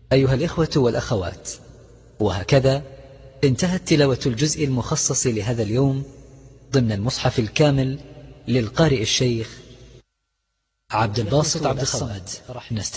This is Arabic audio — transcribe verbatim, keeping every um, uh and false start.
أيها الإخوة والأخوات، وهكذا انتهت تلاوة الجزء المخصص لهذا اليوم ضمن المصحف الكامل للقارئ الشيخ عبد الباسط عبد الصمد.